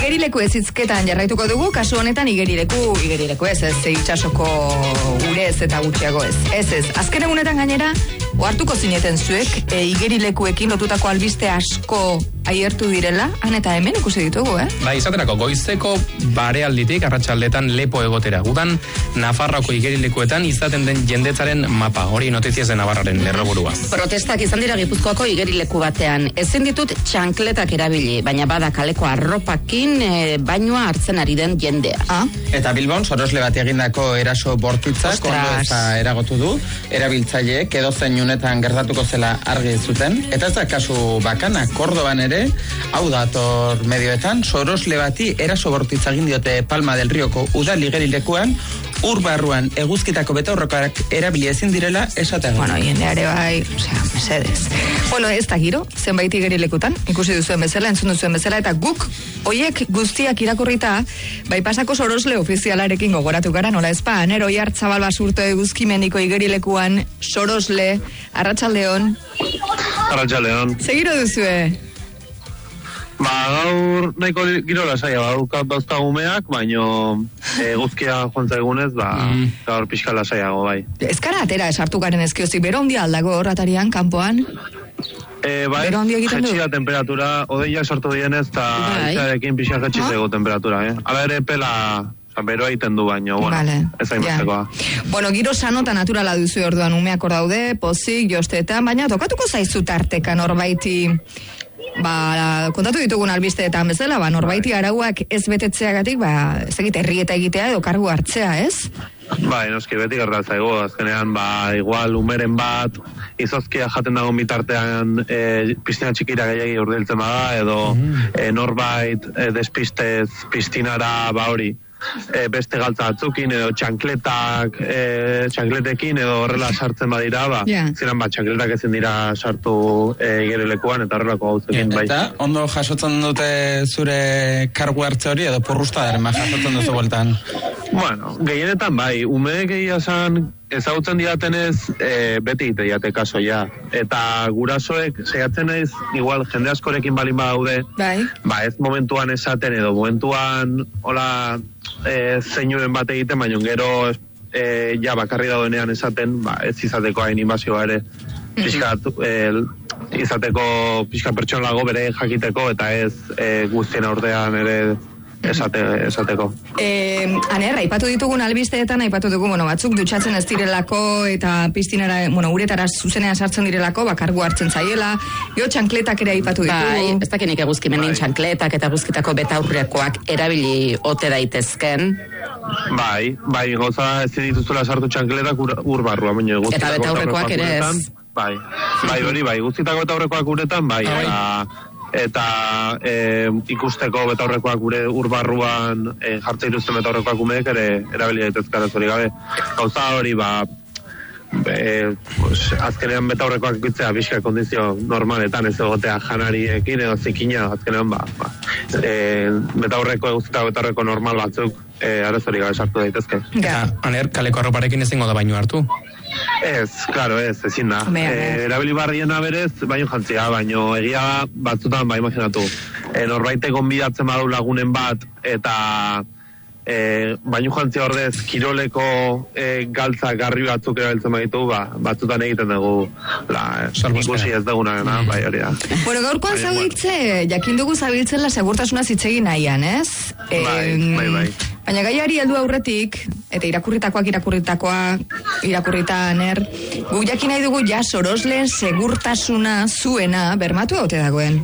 Igerileku ez hizketan jarraituko dugu, kasu honetan igerileku ez, itsasoko urez eta gutxiago ez. Ez, azken egunetan gainera, ohartuko zineten zuek, igerilekuekin lotutako albiste asko aiertu direla, han eta hemen ikusi ditugu, Izaterako, goizeko barealditik arratsaldetan lepo egotera. Udan, Nafarroako igerilekuetan izaten den jendetzaren mapa, hori Noticias de Navarraren lerroburua. Protestak izan dira Gipuzkoako igerileku batean. Ezin ditut txankletak erabili, baina bada kaleko arropakin bainua hartzen ari den jendea. Eta Bilbon, sorosle bat egindako eraso bortitzak, ondo eta eragotu du, erabiltzaileek edozein unetan gertatuko zela argi zuten. Eta ez da kasu bakana, Kordoban ere, hau dator medioetan, sorosle bati eraso bortitza egin diote Palma del Rioko udal igerilekuan, ur barruan eguzkitako betaurrekoak erabili ezin direla esaten. Bueno, jendeare bai, mesedez. Bueno, ez da giro, zenbait igerilekutan, ikusi duzuen bezala, entzun duzuen bezala, eta guk, hoiek guztiak irakurrita, bai pasako sorosle ofizialarekin gogoratu gara, nola ezpa, nero Oiartzabal Basurto eguzkimeniko igerilekuan, sorosle, arratsaldeon. Arratsaldeon. Segiro duzue? Gaur nahiko giro lasaia, dauzka umeak, baino eguzkia joan zaigunez, gaur pixka lasaiago, bai. Ez gara atera esartu garen ezkiozik, bero ondia aldago horratarian, kanpoan? Bai, jetxia temperatura, odeia sartu dienez, eta itxarekin pixka jetxitego temperatura, Hala ere pela... Bero egiten du baino, ez hainbestekoa. Bueno, giro sano eta naturala duzu orduan, umeak hor daude, pozik, jostetan, baina tokatuko zaizu tarteka norbaiti, kontatu ditugun albisteetan bezala, norbaiti arauak ez betetzeagatik, ez egite herrieta egitea edo kargu hartzea, ez? Noski, beti gertatzaigu, azkenean, igual umeren bat, izozkia jaten dagoen bitartean piztina txikira gehiagi urdeltzen bada, edo norbait despistez piztinara hori. Beste galtza atzukin edo txankletekin edo horrela sartzen badira, ziren txankletak ezin dira sartu igerilekuan eta horrelako gauzekin. Eta ondo jasotzen dute zure kargu hartze hori edo porrustadaren jasotzen duzu bueltan? Bueno, gehienetan umeek egia esan ezagutzen diatenez beti ite diate kasoia. Eta gurasoek saiatzen naiz, igual jende askorekin balin badaude, ez momentuan esaten edo momentuan hola zeinuren bat egiten, baina gero bakarri daudenean esaten, ez izateko hain inbazioa ere izateko pixka pertsonalago bere jakiteko eta ez guztien aurrean ere esateko. Aner, aipatu ditugun albisteetan, aipatu dugu, batzuk dutxatzen ez direlako eta piztinara, uretara zuzenean sartzen direlako, kargu hartzen zaiela, txankletak ere aipatu ditugu. Ez dakinik eguzkimenin txankletak eta eguzkitako betaurrekoak erabili ote daitezken. Gauza ez dituzuela sartu txankletak ur barrua, baina eta betaurrekoak ere ez. Guztitako betaurrekoak uretan, eta ikusteko betaurrekoak gure urbarruan jartze iruzten betaurrekoak umeek ere erabili daitezkara zori gabe. Gauza hori, azkenean betaurrekoak ikitzea bizka kondizio normaletan ez egotea janariekin edo zikina, azkenean betaurreko normal batzuk arezori gabe sartu daitezke. Aner, kaleko arroparekin ezingo da baino hartu? Ez, klaro, ezin da. Erabili barriena berez, baino jantzia, baino egia batzutan, imaginatu. Norbaitek gonbidatzen badu lagunen bat, eta baino jantzia ordez, kiroleko galtza garri batzuk erabiltzen baditu, batzutan egiten dugu ikusi ez duguna, hori da. Bueno, gaurkoan zabiltze, jakin dugu zabiltzela segurtasuna zitzegin nahian, ez? Bai. Baina gaiari heldu aurretik, eta irakurrita, Aner, guk jakin nahi dugu sorosleen segurtasuna zuena bermatu haute dagoen.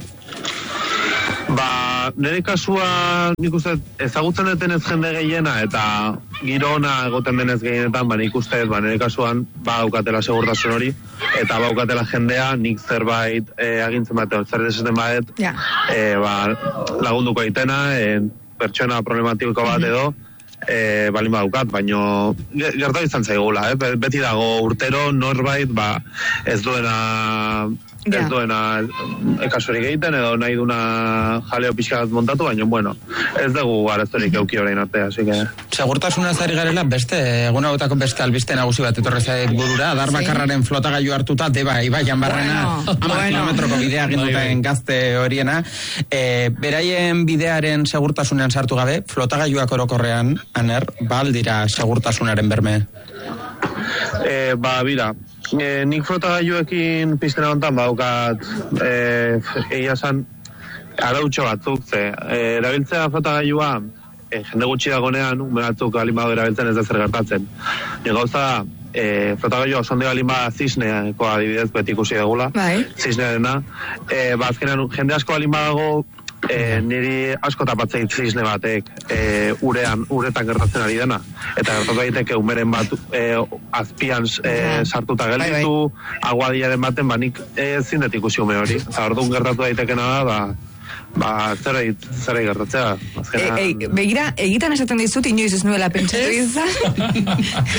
Nire kasua nik uste ezagutzen etenez jende gehiena eta giro ona egoten denez gehienetan, nik uste nire kasuan daukatela segurtasun hori eta daukatela jendea nik zerbait agintzen bat, zer desaten bat lagunduko egitena, pertsona problematiko bat edo balin badaukat, baino gertatu izan zaigula, beti dago urtero norbait ez duena ez duena kasurik egiten, edo nahi duna jaleo pixka bat montatu, baina, bueno, ez dugu arazorik euki orain arte, así que... Segurtasunaz ari garela, egun hauetako beste albiste nagusi bat etorri zait burura, Adar Bakarraren flotagailu hartuta, Deba Ibaian barrena, 10 kilometroko bidea ginduten gazte horiena, beraien bidearen segurtasunean sartu gabe, flotagailuak orokorrean, Aner, aldira segurtasunaren berme? Bira, nik flotagailuekin piztena hontan baukat egia esan arautxo batzuk, erabiltzea flotagailua jende gutxi dagonean, ume batzuk alimado erabiltzen ez da zer gertatzen. Gauza flotagailua osonde alima zisneako adibidez beti ikusi degula, zisnearena, azkenean jende asko alima dago niri asko tapatzen zisne batek uretan gertatzen ari dena, eta gertatu daiteke umeren bat azpian sartuta gelditu, aguadiaren baten, nik zindet ikusi ume hori, orduan gertatu daitekena da, zer gertatzea. Begira, egitan esaten dizut, inoiz ez nuela pentsatu izan.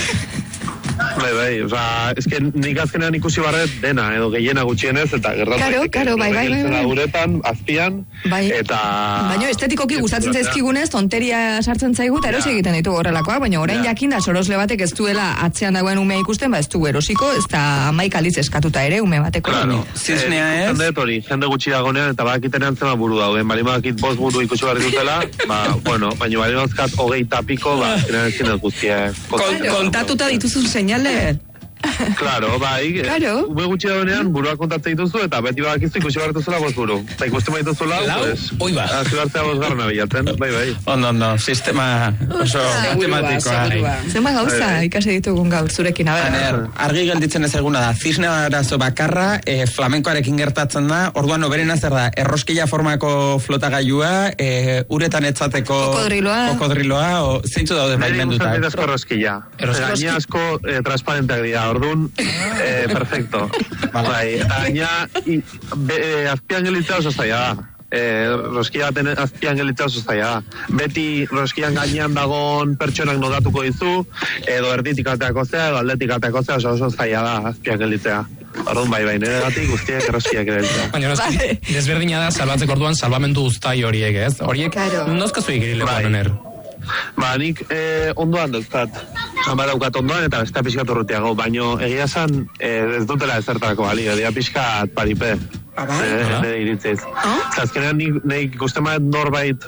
Bai, eske nik azkenean ikusi barret dena, edo gehiena gutxienez, eta gertatu. Karo, bai. Uretan, azpian, eta... Baina estetikoki gustatzen zaizkigunez, tonteria sartzen zaigu, eta erosi egiten ditu horrelakoak, baina orain jakin da sorosle batek ez duela atzean dagoen umea ikusten, ez du erosiko, ez da 11 aldiz eskatuta ere ume bateko. Claro, zisnea ez? Jende gutxi dagonean, eta bakitenean zema buru dauden, balimakit 5 buru ikusi barri dutela, baina balimakit 20 piko, ezin guztia. Kontatuta dituzun seinale. Claro, ume gutxi dagoenean buruak kontatzen dituzu, eta beti bakizu ikusi barretu zela 5 buru. Eta ikusten baituzula, azibartzea 5 garrana bilatzen, bai. Ondo, sistema oso matematikoa. Zema gauza ikasi ditugun gaur zurekin, argi gelditzen ez eguna da, zisne arazo bakarra, flamenkoarekin gertatzen da, orduan oberena zer da, erroskila formako flotagailua, uretan etzateko kokodriloa, zeintzu daude baimenduta. Neri guztatzen erroskila. Gaina asko transparenteak dira, orduan, perfecto. Eta gaina, azpian gelitzea oso zaila da. Roskia baten azpian gelitzea oso zaila da. Beti roskian gainean dagoen pertsonak nodatuko dizu, edo erditik ateako zea, edo aldetik ateako zea, oso zaila da azpian gelitzea. Orduan bai, nire gatik guztiak erroskiak gelitzea. Baina desberdina da, salbatzeko orduan salbamendu guztai horiek, ez? Horiek, nozkazu igerileko aner? Nik ondoan dauzkat, daukat ondoan eta bestea pixkat urrutiago, baina egia esan ez dutela ezertarako balio, dia pixkat paripe, nire iritziz. Azkenean nik ikusten bat norbait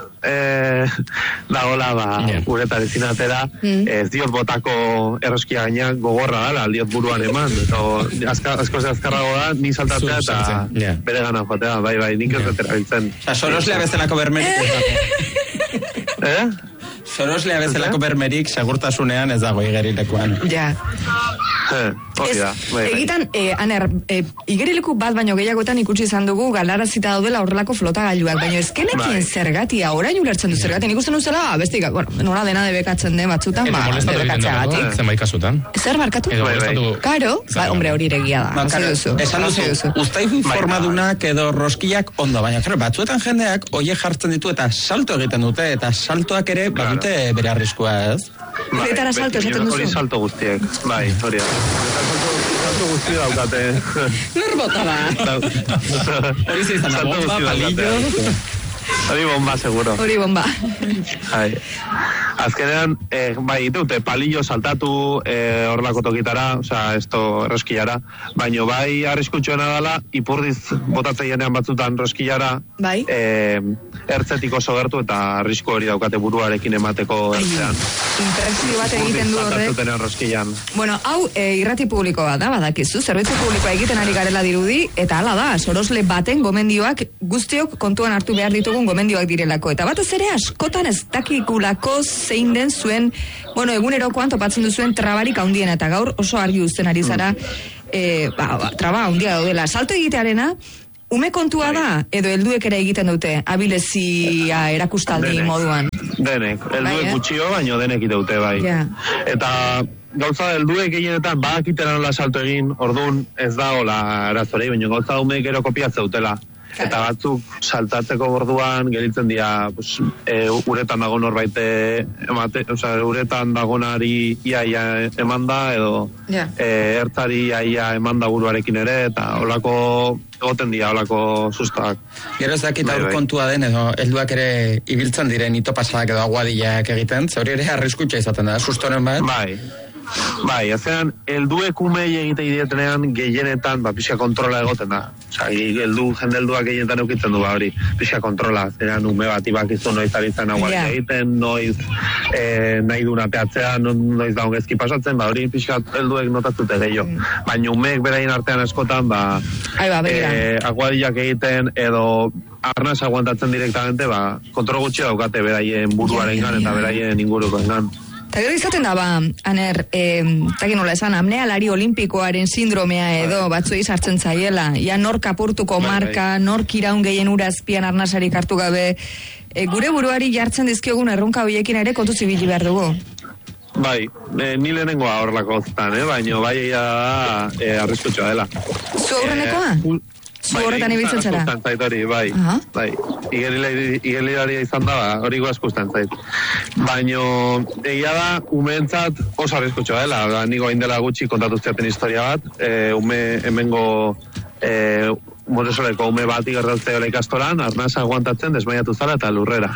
dagoela uretan ezin atera, ez diot botako erroskia gaina gogorra dala, aldiot buruan eman, asko ze azkarrago da, ni saltatzea eta bere gana joatea, bai, nik ez dutera biltzen. Soroslea bezalako bermerik Soroslea bezalako bermerik segurtasunean ez dago igerilekuan. Ja. Egitan, Aner, igerileku bat baino gehiagotan ikusi izan dugu galarazita daudela horrelako flotagailuak, baina ezkenekin zergatia, orain ulertzen du zergatia, nik uste nuzela, bestik, nora dena debekatzen den batzutan, debekatzeagatik. Zenbait kasutan. Zer markatu? Karo, hombre, hori iregia da. Esan duzu, ustai formadunak edo roskiak ondo, baina batzuetan jendeak oie jartzen ditu eta salto egiten dute, eta saltoak ere badute bere arriskua, ez? Zetara salto esaten duzu? Hori salto guztiek, bai, hori da. Salto guzti daukate. Nor bota da? Hori zeizan da, bomba, palillo... Hori bomba, seguro. Hori bomba. Azkenean, dute, palillo saltatu horrelako tokitara, erroskillara, baino bai arriskutsuena dela, ipurdiz botatzen jenean batzutan roskillara, ertzetik oso gertu eta arrisku hori daukate buruarekin emateko ertzean. Impresio bat egiten du horrek. Bueno, hau irrati publikoa da, badakizu, zerbitzu publikoa egiten ari garela dirudi, eta hala da, sorosle baten gomendioak guztiok kontuan hartu behar ditugun gomendioak direlako. Eta batez ere askotan ez dakikulako zein den zuen, egunerokoan topatzen duzuen trabarik handiena, eta gaur oso argi uzten ari zara, traba handia daudela. Salto egitearena, ume kontua da, edo helduek ere egiten dute, abilezia erakustaldi moduan? Denek, helduek gutxio, baino denek iteute, bai. Eta gauza helduek gehienetan badakitera nola salto egin, orduan ez da hola arazorei, baina gauza umeek ero kopiatze dutela. Eta batzuk saltatzeko orduan gelitzen dira pues, uretan dago norbaite uretan dagonari iaia emanda edo ertzari iaia emanda buruarekin ere eta olako egoten dira olako sustoak. Gero ez dakit aur kontua den edo helduak ere ibiltzen diren itopasak edo aguadillak egiten, hori ere arriskutsa izaten da, sustoren bat? Bai, azean, helduek umei egite idietenean gehienetan, pixka kontrola egoten da. Osa, jende helduak gehienetan eukitzen du, hori, pixka kontrola. Zeran, ume bat ibakizu noiz aritzen aguaria egiten, noiz nahi duna peatzea, noiz daun gezki pasatzen, hori pixka helduek notatzute gehiago. Baina umeek beraien artean askotan, aguadillak egiten, edo arnaz aguantatzen direktamente, kontrol gutxi daukate beraien buruarengan eta beraien ingurukoengan. Eta gero izaten da, Aner, eta nola esan, amnealari olimpikoaren sindromea edo batzuei sartzen zaiela, ja nork apurtuko marka, nork iraun gehien ura azpian arnasarik hartu gabe, gure buruari jartzen dizkiogun erronka horiekin ere kontu zibili behar dugu. Bai, ni lehenengoa horrelako zetan, baina bai egia da arriskutxoa dela. Zu aurrenekoa? Zu horretan ibiltzen zara? Bai. Igerilari izan da, hori guazkustan zait. Baina, egia da, umeentzat oso arriskutxoa dela. Nigo indela gutxi kontatu ziaten historia bat. Ume hemengo Moresoleko ume bat igertatzeola ikastolan, arnasa aguantatzen, desmaiatu zara eta lurrera.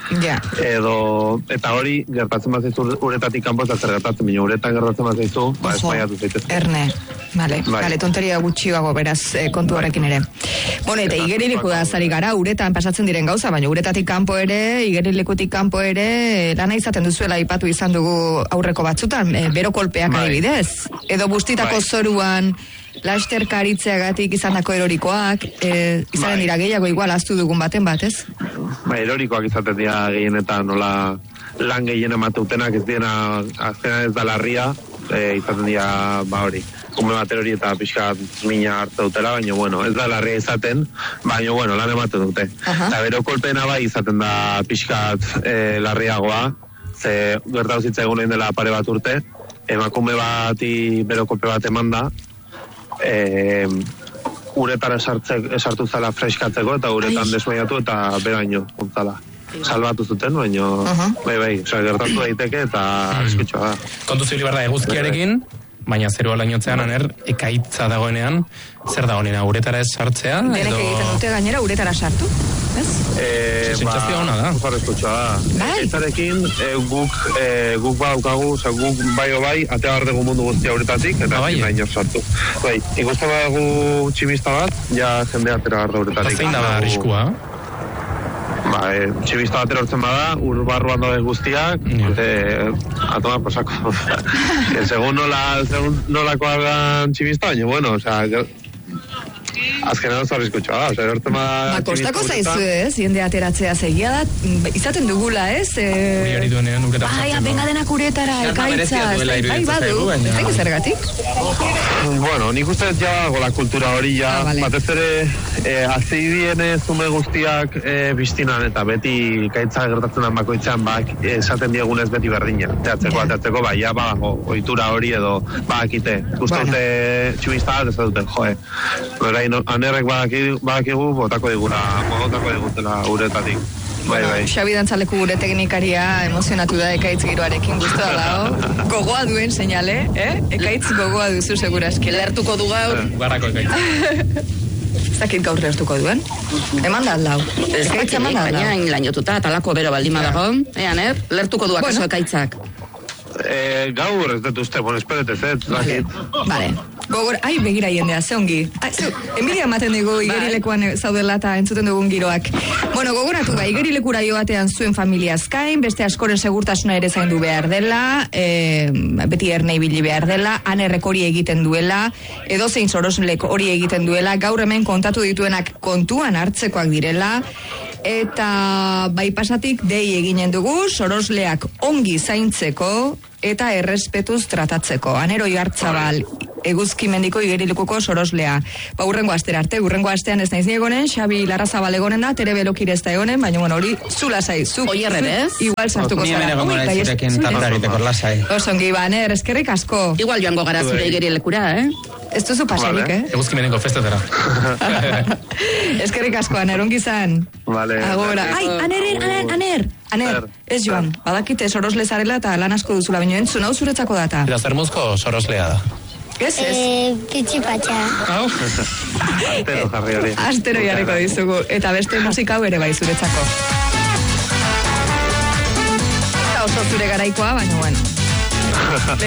Eta hori gertatzen bat zaizu uretatik kanpo eta zer gertatzen, baina uretan gertatzen bat zaizu, esmaiatu zaitez. Erne, vale, tonteria gutxiago beraz kontu horrekin ere. Bueno, eta igerileku da zari gara, uretan pasatzen diren gauza, baina uretatik kanpo ere, igerilekutik kanpo ere, lana izaten duzuela aipatu izan dugu aurreko batzutan, bero kolpeak adibidez, edo bustitako zoruan, lasterkaritzeagatik izandako erorikoak, izanen dira gehiago igual aztu dugun baten bat, ez? Erorikoak izaten dira gehienetan, nola lan gehien ematutenak ez diena azkenan ez da larria, izaten dira, hori, ume bat erori eta pixkat mina hartu dutela, baina, bueno, ez da larria izaten, baina, lan ematen dute. Eta bero kolpena bai izaten da pixkat larriagoa, ze gertatu zitzaigun dela pare bat urte, emakume bati bero kolpe bat eman da, uretara esartu zala freskatzeko eta uretan desmaiatu eta beraino ontzala. Salbatu zuten, baina bai, gertatu daiteke eta arriskutxoa da. Kontu zibili behar da eguzkiarekin, baina zerua lainotzean, Aner, ekaitza dagoenean, zer dagoenena, uretara ez sartzea? Denek egiten dute gainera uretara sartu, ez? Sentsazio hona da. Arriskutxoa da. Ekaitzarekin guk badaukagu, guk bai, atea behar dugu mundu guztia uretatik, eta baino sartu. Bai, ikusten badagu tximista bat, ja jendea atera behar da uretatik. Zein da arriskua? Tximista bat erortzen bada, barruan dauden guztiak, atoma posako. Segun nolakoa dan tximista, baina, bueno, azkenean oso arriskutxoa da, erortzen bada... Kostako zaizu ez, jende ateratzea zegia da, izaten dugula ez? Uriari duenean uretara sartzen. Venga denak uretara, ekaitza, bai badu, ez daik zergatik? Bueno, nik uste ja gola kultura hori ja, batez ere azidienez ume guztiak biztinan eta beti ekaitza gertatzen den bakoitzean esaten diegunez beti berdina. Teatzeko, bai, ja, ohitura hori edo bakite. Guztote tximista bat ez duten, Orain, Anerrek badakigu botako digutela uretatik. Bai. Xabi Dantzaleku gure teknikaria emozionatu da ekaitz giroarekin guztua dago. Gogoa duen seinale, ekaitz gogoa duzu seguraski. Lertuko du gaur. Garrako ekaitz. Ez dakit gaur lertuko duen. Eman da lau. Ez dakit, baina lainotuta, talako bero baldima dago. Aner, lertuko duak eso ekaitzak. Gaur ez dut uste, esperetez, dakit. Vale. Gogor, begira jendea, ze ongi. Enbidia ematen dugu igerilekuan zaudela eta entzuten dugun giroak. Bueno, gogoratu igerilekura joatean zuen familia azkain, beste askoren segurtasuna ere zaindu behar dela, beti erne ibili behar dela, Anerrek hori egiten duela, edo zein Soroslek hori egiten duela, gaur hemen kontatu dituenak kontuan hartzekoak direla, eta bai pasatik dei eginen dugu Sorosleak ongi zaintzeko eta errespetuz tratatzeko. Aner Oiartzabal, Eguzkimendiko igerilekuko Soroslea. Urrengo astera arte, urrengo astean ez naiz niegonen, Xabi Larrazabal egonen da, Tere Belokire ez da egonen, baina bueno, hori zula zaizu. Oierrebez? Igual sartuko zara. Ni hemen egon zurekin tartariteko lasai. Osongi, Aner, eskerrik asko. Igual joango gara zure igerilekura, Ez duzu pasarik, Eguzkimeneko festetara. Eskerrik asko, Aner, ongi zan. Vale. Agora. Ai, Aner, ez joan, badakite sorosle zarela eta lan asko duzula, baino entzun hau zuretzako data. Eta zer muzko soroslea da? Ez? Pitxipatxa. Hau? Astero jarri hori. Astero jarriko dizugu, eta beste musika hau ere bai zuretzako. Eta oso zure garaikoa, baina bueno.